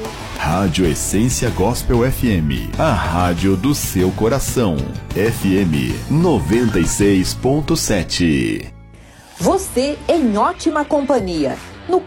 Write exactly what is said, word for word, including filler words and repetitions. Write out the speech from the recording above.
Rádio Essência Gospel F M, a rádio do seu coração. F M noventa e seis ponto sete. Você em ótima companhia.